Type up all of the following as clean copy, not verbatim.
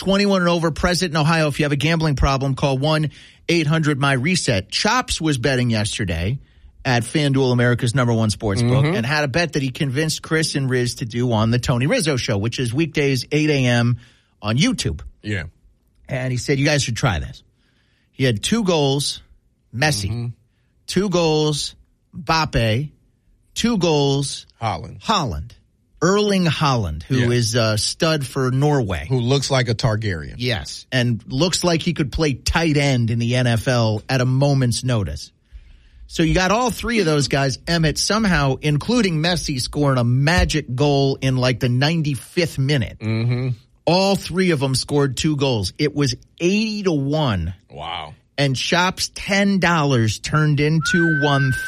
21 and over, present in Ohio. If you have a gambling problem, call 1-800-MY-RESET. Chops was betting yesterday at FanDuel, America's #1 sports book, and had a bet that he convinced Chris and Riz to do on the Tony Rizzo Show, which is weekdays 8 a.m. on YouTube. Yeah. And he said, you guys should try this. He had 2 goals, Messi, 2 goals, Mbappe, 2 goals, Haaland. Erling Haaland, who is a stud for Norway. Who looks like a Targaryen. Yes, and looks like he could play tight end in the NFL at a moment's notice. So you got all 3 of those guys, Emmett, somehow, including Messi, scoring a magic goal in like the 95th minute. All 3 of them scored 2 goals. It was 80-1. Wow. And Shop's $10 turned into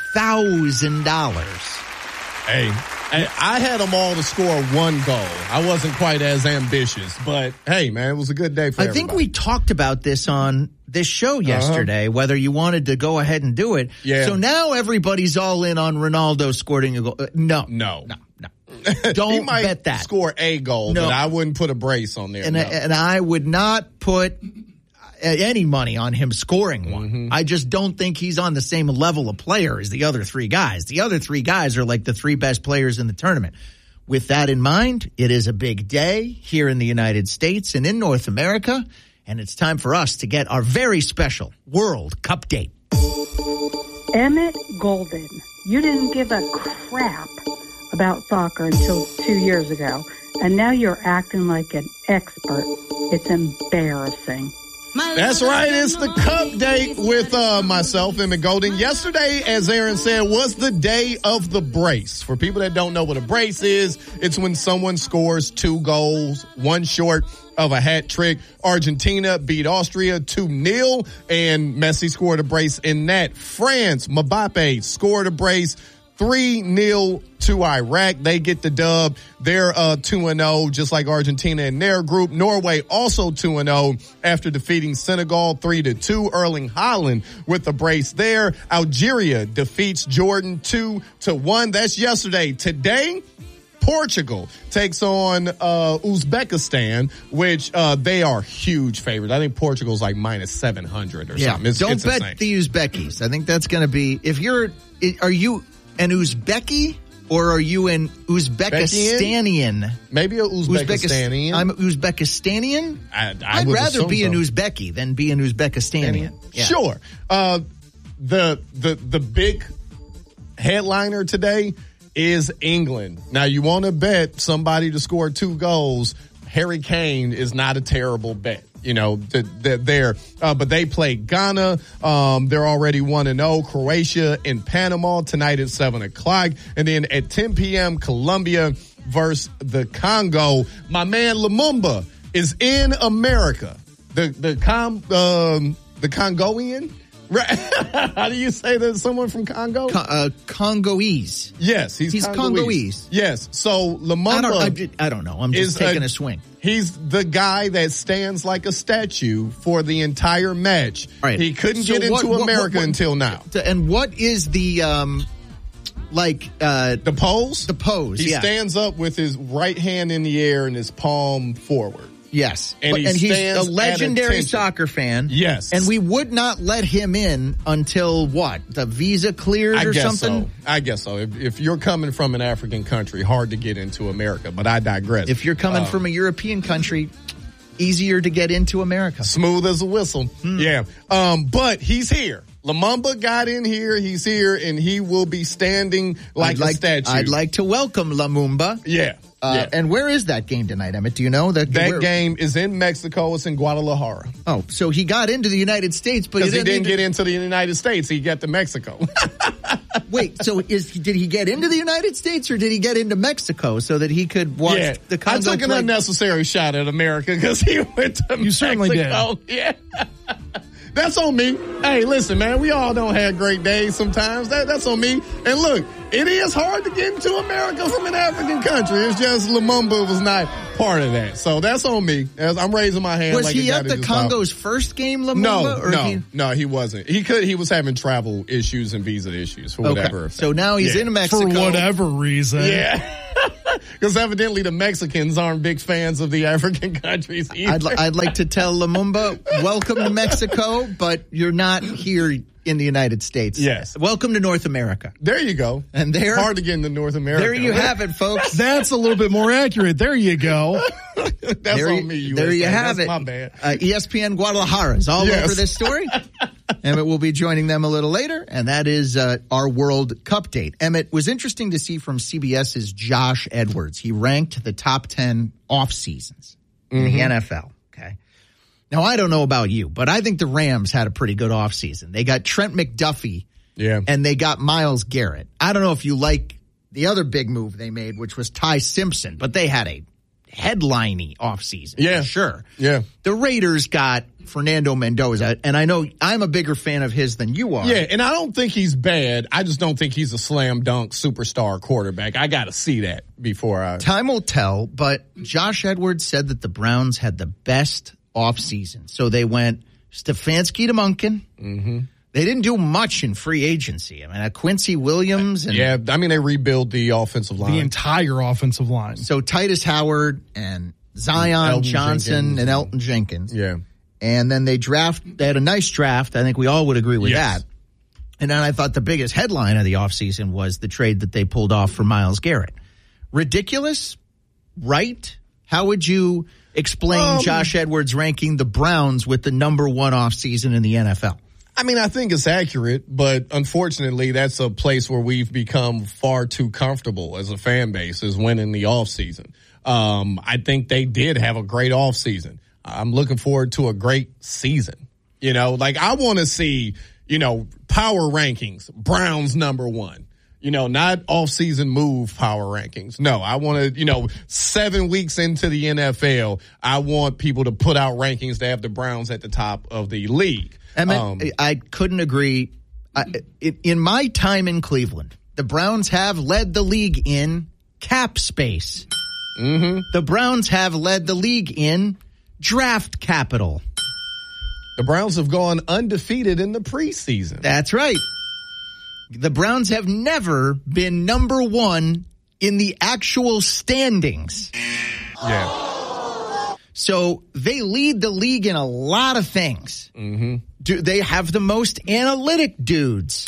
$1,000. Hey, I had them all to score 1 goal. I wasn't quite as ambitious, but hey, man, it was a good day for everybody. I think we talked about this on this show yesterday, whether you wanted to go ahead and do it. Yeah. So now everybody's all in on Ronaldo scoring a goal. No. Don't bet that. Score a goal, but I wouldn't put a brace on there. And I would not put any money on him scoring one. I just don't think he's on the same level of player as the other 3 guys. The other 3 guys are like the 3 best players in the tournament. With that in mind, it is a big day here in the United States and in North America, and it's time for us to get our very special World Cup date. Emmett Golden, you didn't give a crap about soccer until 2 years ago, and now you're acting like an expert. It's embarrassing. That's right. It's the Cup date with myself, Emmett Golden. Yesterday, as Aaron said, was the day of the brace. For people that don't know what a brace is, it's when someone scores 2 goals, 1 short of a hat trick. Argentina beat Austria 2-0, and Messi scored a brace in that. France, Mbappe scored a brace 3-0 to Iraq. They get the dub. They're 2-0, just like Argentina in their group. Norway also 2-0 after defeating Senegal 3-2. Erling Haaland with the brace there. Algeria defeats Jordan 2-1. That's yesterday. Today, Portugal takes on Uzbekistan, which they are huge favorites. I think Portugal's like minus 700 or something. Don't bet insane. The Uzbekis. I think that's going to be, are you an Uzbeki or are you an Uzbekistanian? Maybe a Uzbekistanian. I'm Uzbekistanian? I'd rather be an Uzbeki than be an Uzbekistanian. Yeah. Sure. The big headliner today is England. Now, you want to bet somebody to score 2 goals. Harry Kane is not a terrible bet. You know, but they play Ghana. They're already 1-0. Croatia and Panama tonight at 7:00. And then at 10 p.m., Colombia versus the Congo. My man Lumumba is in America. The Congoian? Right. How do you say that? Someone from Congo? Congolese. Yes, he's Congolese. Yes. So Lumumba, I don't know. I'm just taking a swing. He's the guy that stands like a statue for the entire match. Right. He couldn't get into America until now. And what is the the pose? The pose. He stands up with his right hand in the air and his palm forward. Yes. And he's a legendary soccer fan. Yes. And we would not let him in until what? The visa cleared or something? I guess so. If you're coming from an African country, hard to get into America, but I digress. If you're coming from a European country, easier to get into America. Smooth as a whistle. Yeah. But he's here. Lumumba got in here. He's here, and he will be standing like a statue. I'd like to welcome Lumumba. Yeah. And where is that game tonight, Emmett? Do you know? That game is in Mexico. It's in Guadalajara. Oh, so he got into the United States, but he didn't get into the United States. He got to Mexico. Wait, so did he get into the United States or did he get into Mexico so that he could watch the Congo? I took an unnecessary shot at America because he went to Mexico. Certainly did. Yeah. That's on me. Hey, listen, man, we all don't have great days sometimes. That's on me. And look, it is hard to get into America from an African country. It's just Lumumba was not part of that. So that's on me. I'm raising my hand. Was he at the Congo's first game, Lumumba? No, he wasn't. He was having travel issues and visa issues for whatever. So now he's in Mexico. For whatever reason. Yeah. Because evidently the Mexicans aren't big fans of the African countries either. I'd like to tell Lumumba, welcome to Mexico, but you're not here in the United States. Yes. Welcome to North America. There you go. And there, hard to get into North America. There you have it, folks. That's a little bit more accurate. There you go. That's on me, USA. There you have That's it. my bad. ESPN Guadalajara is all over this story. Emmett will be joining them a little later, and that is our World Cup date. Emmett, was interesting to see from CBS's Josh Edwards. He ranked the top 10 off seasons in the NFL. Okay. Now, I don't know about you, but I think the Rams had a pretty good offseason. They got Trent McDuffie, and they got Myles Garrett. I don't know if you like the other big move they made, which was Ty Simpson, but they had a headliney offseason. For sure. Yeah. The Raiders got Fernando Mendoza, and I know I'm a bigger fan of his than you are. Yeah, and I don't think he's bad. I just don't think he's a slam dunk superstar quarterback. I got to see that before I... Time will tell, but Josh Edwards said that the Browns had the best offseason. So they went Stefanski to Monken. Mm-hmm. They didn't do much in free agency. I mean, Quincy Williams. And they rebuild the offensive line. The entire offensive line. So Titus Howard and Zion Johnson and Elton Jenkins. Yeah. And then they had a nice draft. I think we all would agree with that. And then I thought the biggest headline of the offseason was the trade that they pulled off for Myles Garrett. Ridiculous? Right? How would you explain Josh Edwards ranking the Browns with the number one offseason in the NFL? I mean, I think it's accurate, but unfortunately, that's a place where we've become far too comfortable as a fan base, is winning the offseason. I think they did have a great offseason. I'm looking forward to a great season. I want to see, power rankings, Browns number one. Not off-season move power rankings. No, I want to, 7 weeks into the NFL, I want people to put out rankings to have the Browns at the top of the league. Emmett, I couldn't agree. In my time in Cleveland, the Browns have led the league in cap space. Mm-hmm. The Browns have led the league in draft capital. The Browns have gone undefeated in the preseason. That's right. The Browns have never been number one in the actual standings. Yeah. So they lead the league in a lot of things. Mm-hmm. Do they have the most analytic dudes?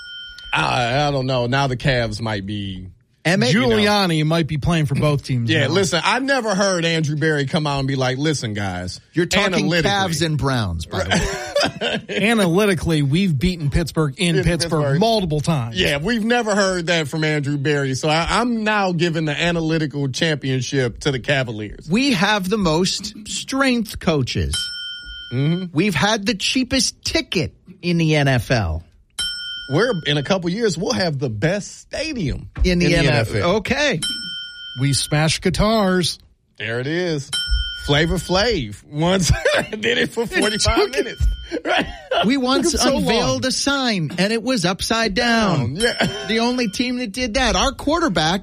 I don't know. Now the Cavs might be. Emmett, Giuliani might be playing for both teams. Yeah, now. listen, I've never heard Andrew Berry come out and be like, listen, guys. You're talking Cavs and Browns, by the way. Analytically, we've beaten Pittsburgh in Pittsburgh multiple times. Yeah, we've never heard that from Andrew Berry. So I'm now giving the analytical championship to the Cavaliers. We have the most strength coaches. Mm-hmm. We've had the cheapest ticket in the NFL. In a couple years, we'll have the best stadium in the NFL. Okay. We smash guitars. There it is. Flavor Flav once did it for 45 minutes. We once unveiled a sign, and it was upside down. Yeah. The only team that did that. Our quarterback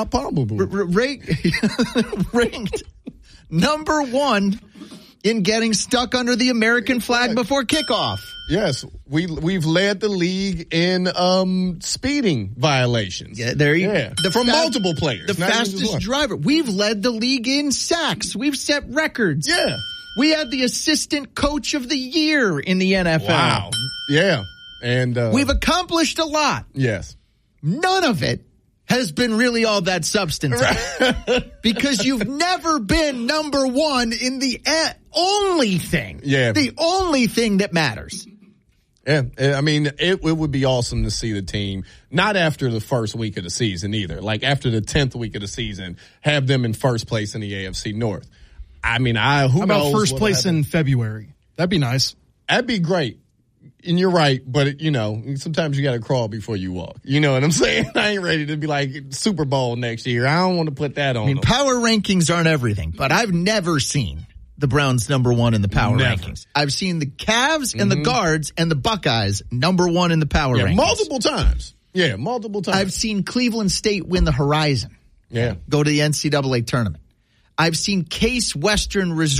ranked number one in getting stuck under the American flag before kickoff. Yes, we've led the league in speeding violations. Yeah, there you go. From multiple players. The fastest driver. We've led the league in sacks. We've set records. Yeah. We had the assistant coach of the year in the NFL. Wow. Yeah. And we've accomplished a lot. Yes. None of it has been really all that substantive. Because you've never been number one in the only thing. Yeah. The only thing that matters. Yeah, I mean, it would be awesome to see the team, not after the first week of the season either, like after the 10th week of the season, have them in first place in the AFC North. I mean, How about first place in February? That'd be nice. That'd be great. And you're right, but, sometimes you got to crawl before you walk. You know what I'm saying? I ain't ready to be like Super Bowl next year. I don't want to put that on them. Power rankings aren't everything, but I've never seen the Browns number one in the power rankings. I've seen the Cavs and the Guards and the Buckeyes number one in the power rankings. Multiple times. Yeah, multiple times. I've seen Cleveland State win the Horizon. Yeah. Go to the NCAA tournament. I've seen Case Western Reserve